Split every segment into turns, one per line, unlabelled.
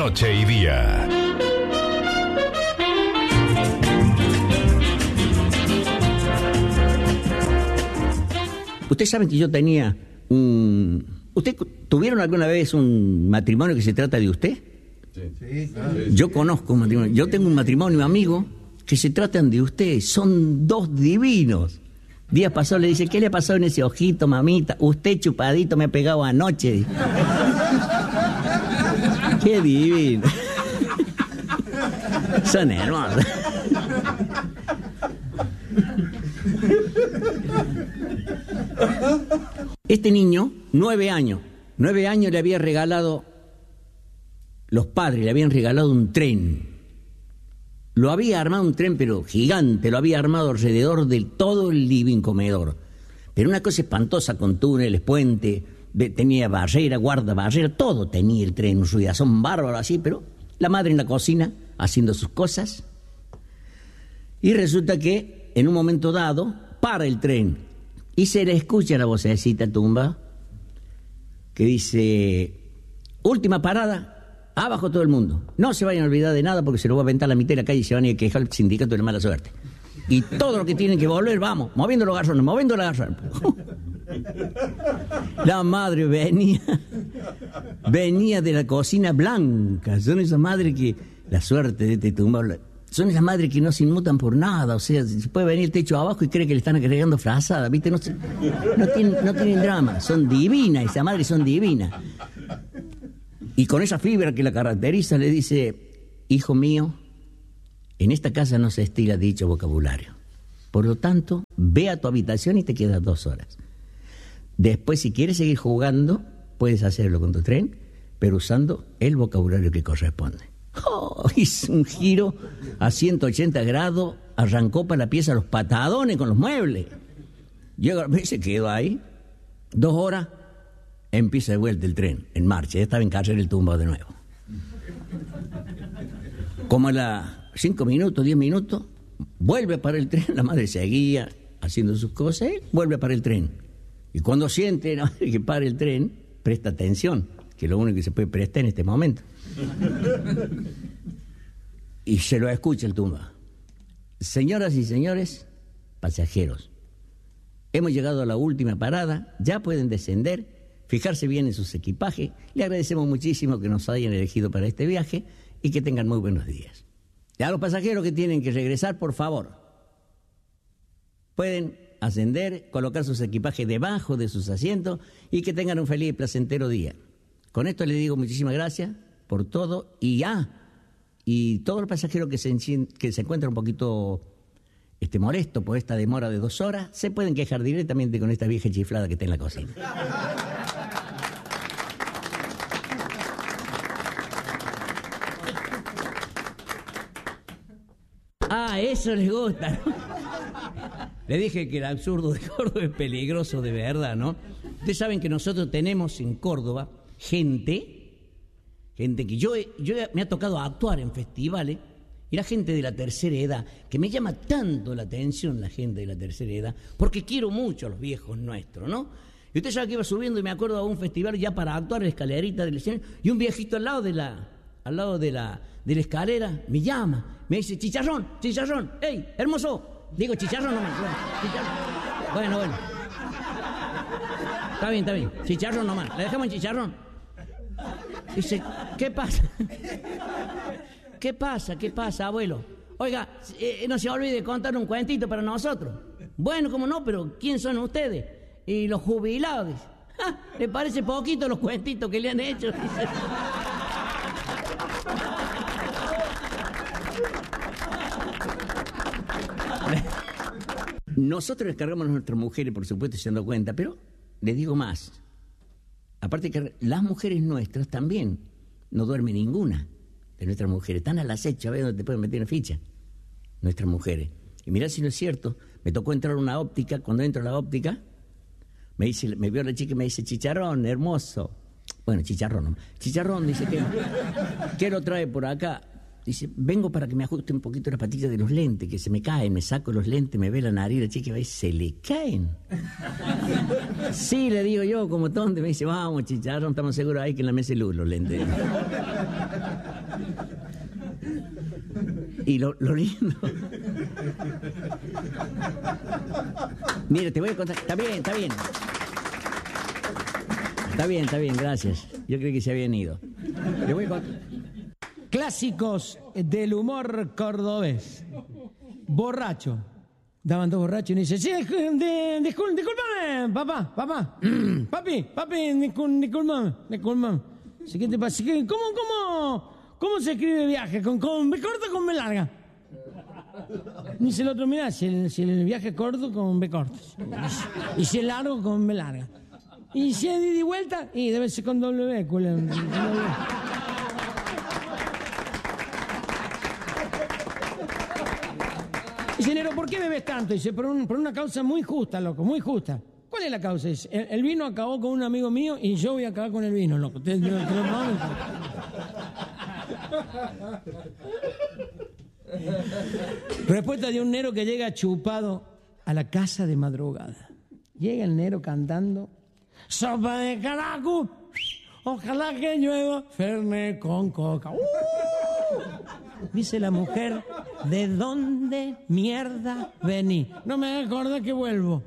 Noche y Día.
Ustedes saben que yo tenía un... ¿Ustedes tuvieron alguna vez un matrimonio que se trata de usted?
Sí.
Yo conozco un matrimonio. Yo tengo un matrimonio amigo que se tratan de usted. Son dos divinos. Días pasados le dice, ¿qué le ha pasado en ese ojito, mamita? Usted chupadito me ha pegado anoche. Qué divino. Son hermosos. Este niño, 9 años le había regalado, los padres le habían regalado un tren. Lo había armado un tren, pero gigante, lo había armado alrededor de todo el living comedor. Pero una cosa espantosa, con túneles, puente, tenía barrera, guardabarrera, todo tenía el tren, un ruidazón bárbaro así, pero la madre en la cocina haciendo sus cosas. Y resulta que en un momento dado para el tren y se le escucha la vocecita tumba que dice, última parada. Abajo todo el mundo. No se vayan a olvidar de nada porque se lo va a aventar la mitad de la calle y se van a ir a quejar al sindicato de la mala suerte. Y todo lo que tienen que volver, vamos, moviendo los garzones, moviendo la garzones. La madre venía de la cocina blanca. Son esas madres que, la suerte de este tumbado, son esas madres que no se inmutan por nada. O sea, se puede venir el techo abajo y cree que le están agregando frazada, ¿viste? No tienen drama. Son divinas, esas madres son divinas. Y con esa fibra que la caracteriza le dice, hijo mío, en esta casa no se estila dicho vocabulario. Por lo tanto, ve a tu habitación y te quedas 2 horas. Después, si quieres seguir jugando, puedes hacerlo con tu tren, pero usando el vocabulario que corresponde. Oh, hizo un giro a 180 grados, arrancó para la pieza los patadones con los muebles. Llega, se quedó ahí, 2 horas. Empieza de vuelta el tren, en marcha. Ya estaba en carrera el tumbado de nuevo. Como a las 5 minutos, 10 minutos, vuelve a parar el tren. La madre seguía haciendo sus cosas, él vuelve a parar el tren. Y cuando siente la madre que para el tren, presta atención, que es lo único que se puede prestar en este momento. Y se lo escucha el tumbado. Señoras y señores, pasajeros, hemos llegado a la última parada, ya pueden descender. Fijarse bien en sus equipajes. Le agradecemos muchísimo que nos hayan elegido para este viaje y que tengan muy buenos días. Y a los pasajeros que tienen que regresar, por favor, pueden ascender, colocar sus equipajes debajo de sus asientos y que tengan un feliz y placentero día. Con esto les digo muchísimas gracias por todo y todos los pasajeros que se encuentran un poquito molesto por esta demora de 2 horas, se pueden quejar directamente con esta vieja chiflada que está en la cocina. Eso les gusta, ¿no? Le dije que el absurdo de Córdoba es peligroso de verdad, ¿no? Ustedes saben que nosotros tenemos en Córdoba gente que yo me ha tocado actuar en festivales y la gente de la tercera edad, que me llama tanto la atención la gente de la tercera edad, porque quiero mucho a los viejos nuestros, ¿no? Y usted sabe que iba subiendo y me acuerdo a un festival ya para actuar en la escalerita del escenario y un viejito al lado de la escalera me llama, me dice, chicharrón, ¡ey, hermoso! Digo, chicharrón nomás, bueno. Está bien, chicharrón nomás, le dejamos en chicharrón. Dice, ¿qué pasa? ¿Qué pasa, abuelo? Oiga, no se olvide de contar un cuentito para nosotros. Bueno, cómo no, pero ¿quién son ustedes? Y los jubilados, dice. ¿Le parece poquito los cuentitos que le han hecho? Dice. Nosotros les cargamos a nuestras mujeres, por supuesto, se han dado cuenta, pero les digo más. Aparte que las mujeres nuestras también, no duerme ninguna de nuestras mujeres. Están al acecho, a ver dónde te pueden meter una ficha. Nuestras mujeres. Y mirá si no es cierto, me tocó entrar a una óptica. Cuando entro a la óptica, me vio la chica y me dice, chicharrón, hermoso. Bueno, chicharrón, ¿no? Chicharrón, dice, ¿qué lo trae por acá? Dice, vengo para que me ajuste un poquito las patillas de los lentes, que se me caen. Me saco los lentes, me ve la nariz, la chica va y se le caen. Sí, le digo yo, como tonto. Me dice, vamos, chicharrón, estamos seguros ahí que en la mesa hay luz los lentes. Y lo lindo... Mira, te voy a contar... Está bien, gracias. Yo creí que se habían ido. Le voy a contar...
Clásicos del humor cordobés. Borracho. Daban dos borrachos y uno dice, sí, discúlpame, papá. Papi, discúlpame. ¿Qué te pasa? ¿Cómo se escribe viaje? ¿Con B corta o con B larga? Dice el otro, mira, si el viaje es corto, con B corta. Y si es largo, con B larga. Y si es ida y vuelta, y debe ser con W, culero. Dice, Nero, ¿por qué bebes tanto? Dice, por una causa muy justa, loco, muy justa. ¿Cuál es la causa? Dice, el vino acabó con un amigo mío y yo voy a acabar con el vino, loco. Te lo prometo. Respuesta de un Nero que llega chupado a la casa de madrugada. Llega el Nero cantando, sopa de caracu, ojalá que llueva, fernet con coca. Dice la mujer, ¿de dónde mierda vení? No me acordé que vuelvo.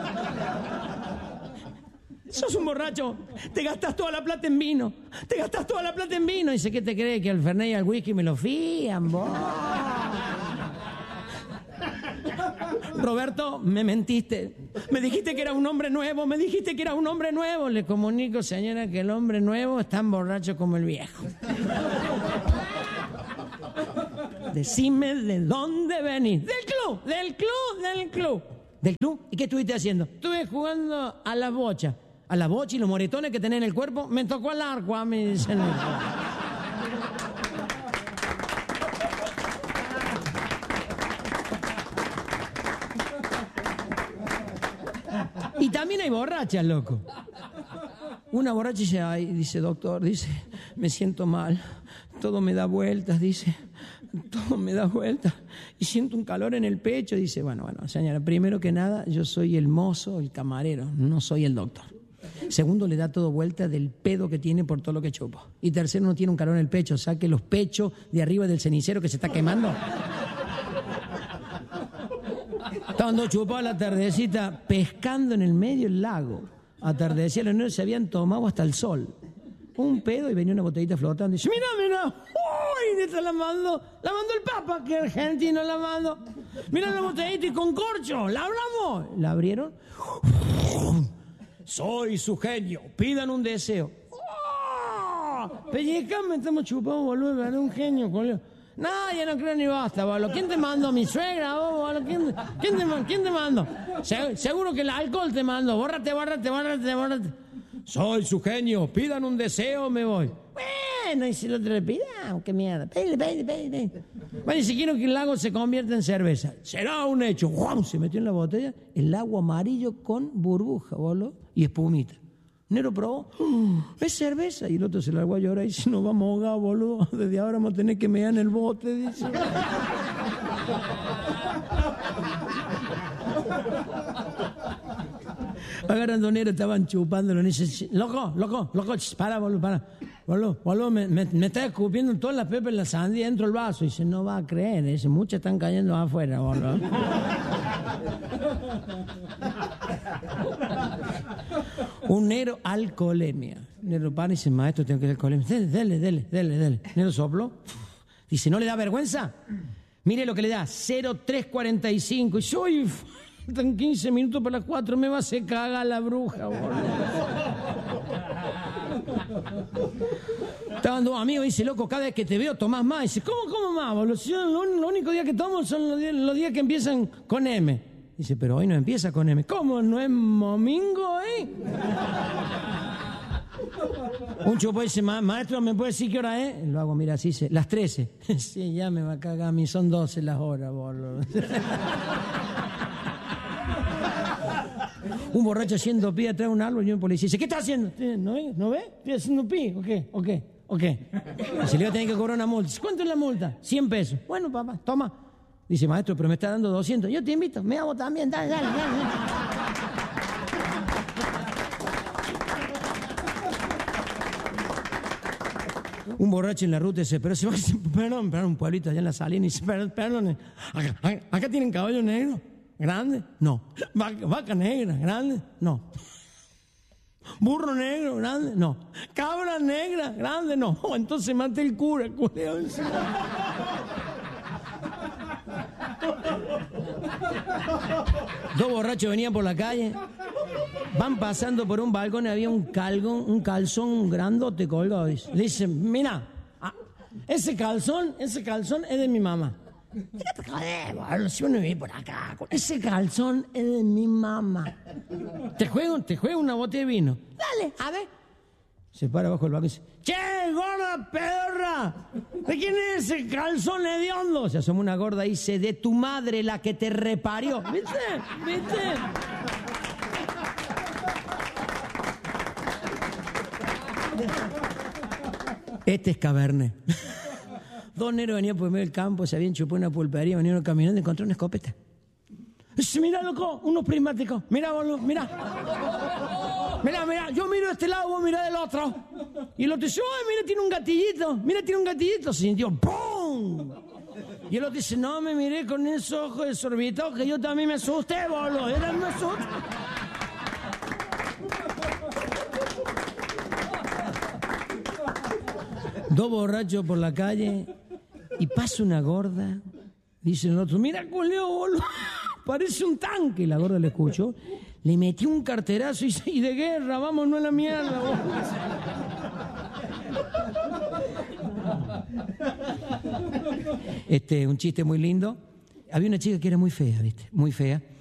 Sos un borracho, te gastás toda la plata en vino. Dice, ¿qué te crees? Que al fernet y al whisky me lo fían, vos. Roberto, me mentiste. Me dijiste que era un hombre nuevo. Le comunico, señora, que el hombre nuevo es tan borracho como el viejo. Decime de dónde venís. Del club. ¿Y qué estuviste haciendo? Estuve jugando a la bocha. A la bocha y los moretones que tenés en el cuerpo, me tocó el arco a mí. Dicen. Y también hay borrachas, loco. Una borracha dice, ay, dice, doctor, dice, me siento mal, todo me da vueltas, dice, y siento un calor en el pecho. Dice, bueno, señora, primero que nada, yo soy el mozo, el camarero, no soy el doctor. Segundo, le da todo vuelta del pedo que tiene por todo lo que chupo. Y tercero, no tiene un calor en el pecho, saque los pechos de arriba del cenicero que se está quemando. Estaban dos chupados a la tardecita pescando en el medio del lago. Atardecía, los niños se habían tomado hasta el sol. Un pedo y venía una botellita flotando. Y dice, mira. ¡Uy! La mandó el Papa, que argentino la mandó. Mira la botellita y con corcho. ¿La hablamos? La abrieron. Soy su genio. Pidan un deseo. Pellizcame, estamos chupados, boludo. Era un genio, boludo. No, ya no creo ni basta, boludo. ¿Quién te mandó? ¿Mi suegra, boludo? ¿Quién te mandó? Seguro que el alcohol te mandó. Bórrate. Soy su genio. Pidan un deseo, me voy. Bueno, y si el otro le pide, qué mierda. Pedile. Bueno, y si quiero que el lago se convierta en cerveza. Será un hecho. ¡Guau! Se metió en la botella el agua amarillo con burbuja, boludo, y espumita. Nero probó, es cerveza. Y el otro se largó a llorar y dice, nos vamos a ahogar, boludo. Desde ahora vamos a tener que mear en el bote, dice. Agarrando Nero, estaban chupándolo. Y dice, loco, para, boludo, me está escupiendo todas las pepas en la sandía dentro del vaso. Y dice, no va a creer, dice, muchas están cayendo afuera, boludo. Un Nero alcoholemia. Nero para y dice, maestro, tengo que ser alcoholemia. Dele. Nero sopló. Dice, ¿no le da vergüenza? Mire lo que le da, 0,345. Y soy... Faltan 15 minutos para las 4, me va a hacer cagar la bruja, boludo. Estaban dos amigos y dice, loco, cada vez que te veo tomás más. Dice, ¿cómo más, boludo? Si yo los únicos días que tomo son los días que empiezan con M. Dice, pero hoy no empieza con M. ¿Cómo? ¿No es domingo, Un chupo dice, maestro, ¿me puede decir qué hora es? Lo hago, mira, así dice, las 13. Sí, ya me va a cagar a mí, son 12 las horas, boludo. Un borracho haciendo pie atrás de un árbol y un policía dice, ¿qué estás haciendo? ¿No ves? Estoy haciendo pie, ¿o qué? ¿O qué? Si le iba a tener que cobrar una multa. ¿Cuánto es la multa? 100 pesos. Bueno, papá, toma. Dice, maestro, pero me está dando 200. Yo te invito, me hago también, dale, dale, dale. Un borracho en la ruta dice, pero se va, perdón, un pueblito allá en la Salina, y dice, perdón, acá tienen caballo negro, grande, no. Vaca negra, grande, no. Burro negro, grande, no. Cabra negra, grande, no. Entonces mate el cura, culeo. Dos borrachos venían por la calle, van pasando por un balcón y había un calzón grandote colgado. Le dicen, mira, ese calzón es de mi mamá. Si uno vive por acá, ese calzón es de mi mamá. Te juego una botella de vino. Dale, a ver. Se para abajo del banco y dice, ¡che, gorda pedorra! ¿De quién es ese calzón hediondo? Se asoma una gorda y dice, de tu madre, la que te reparió. ¿Viste? Este es Cabernet. Dos negros venían por medio del campo, se habían chupado una pulpería, venían caminando y encontraron una escopeta. Dice, mira, loco, unos prismáticos. Mira, boludo, mira. Mira, yo miro de este lado, vos mirá del otro. Y el otro dice, ¡ay, mira, tiene un gatillito! Se sintió, ¡pum! Y el otro dice, no me miré con esos ojos desorbitados que yo también me asusté, boludo. Era un asusté. Dos borrachos por la calle y pasa una gorda. Dice el otro, mira, culeo, boludo. Parece un tanque. La gorda le escuchó. Le metió un carterazo y dice, y de guerra, vámonos a la mierda. Un chiste muy lindo. Había una chica que era muy fea, ¿viste? Muy fea.